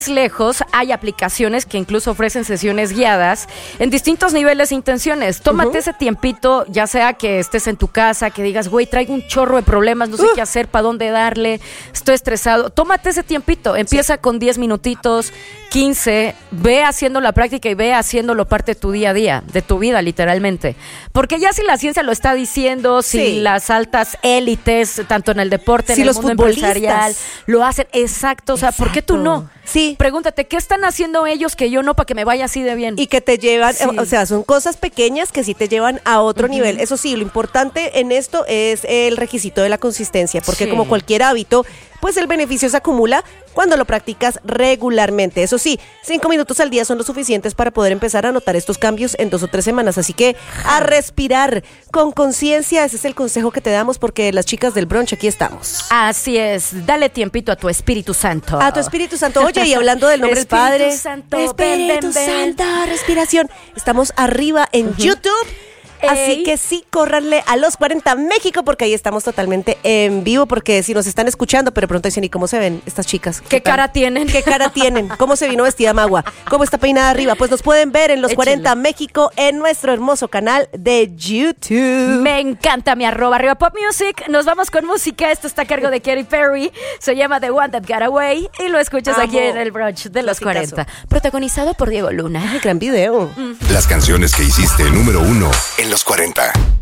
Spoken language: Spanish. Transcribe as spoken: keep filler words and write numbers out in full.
lejos, hay aplicaciones que incluso ofrecen sesiones guiadas en distintos niveles e intenciones. Tómate uh-huh. ese tiempito, ya sea que estés en tu casa, que digas, güey, traigo un chorro de problemas, no sé uh. qué hacer, para dónde darle, estoy estresado. Tómate ese tiempito, empieza sí. con diez minutitos, quince, ve haciendo la práctica y ve haciéndolo parte de tu día a día, de tu vida, literalmente. Porque ya si la ciencia lo está diciendo, si sí. las altas élites, tanto en el deporte, si en el los mundo empresarial, lo hacen, exacto, o sea, exacto. ¿por qué tú no? Sí. Pregúntate, ¿qué están haciendo ellos que yo no para que me vaya así de bien? Y que te llevan, sí. o sea, son cosas pequeñas que sí te llevan a otro uh-huh. nivel. Eso sí, lo importante en esto es el requisito de la consistencia, porque sí. como cualquier hábito, pues el beneficio se acumula cuando lo practicas regularmente. Eso sí, cinco minutos al día son lo suficientes para poder empezar a notar estos cambios en dos o tres semanas. Así que a respirar con conciencia, ese es el consejo que te damos, porque las chicas del brunch aquí estamos. Así es, dale tiempito a tu Espíritu Santo. A tu Espíritu Santo. Oye, y hablando del nombre del Padre, Espíritu Santo, Espíritu ven, ven, ven. Santo, respiración. Estamos arriba en uh-huh. YouTube. Así Ey. que sí, córranle a los cuarenta México, porque ahí estamos totalmente en vivo, porque si nos están escuchando, pero pronto dicen, ¿y cómo se ven estas chicas? ¿Qué, ¿Qué cara tienen? ¿Qué cara tienen? ¿Cómo se vino vestida Magua? ¿Cómo está peinada arriba? Pues nos pueden ver en los Échale. cuarenta México en nuestro hermoso canal de YouTube. Me encanta mi arroba, arriba Pop Music. Nos vamos con música. Esto está a cargo de Katy Perry. Se llama The One That Got Away y lo escuchas Amo. aquí en el brunch de los cuarenta. Protagonizado por Diego Luna. Ay, gran video. Mm. Las canciones que hiciste número uno en los cuarenta.